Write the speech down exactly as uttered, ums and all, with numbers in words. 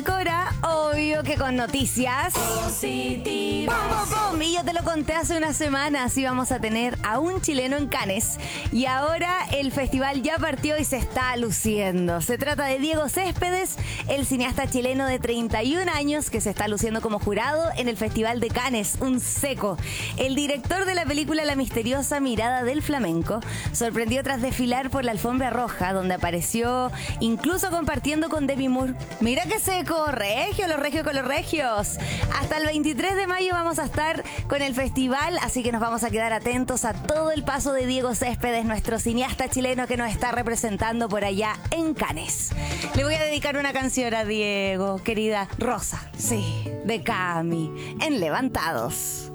el Cora, obvio que con noticias positivas. ¡Pum, pum, pum! Y yo te lo conté hace unas semanas, íbamos a tener a un chileno en Cannes. Y ahora el festival ya partió y se está luciendo. Se trata de Diego Céspedes, el cineasta chileno de treinta y un años que se está luciendo como jurado en el Festival de Cannes, un seco. El director de la película La misteriosa mirada del flamenco sorprendió tras desfilar por la alfombra roja, donde apareció incluso compartiendo con Demi Moore. Mira qué seco, regio, los regios con los regios. Hasta el veintitrés de mayo vamos a estar con el festival, así que nos vamos a quedar atentos a todo el paso de Diego Céspedes, nuestro cineasta chileno que nos está representando por allá en Cannes. Le voy a dedicar una canción a Diego, querida Rosa, sí, de Cami, en Levantados.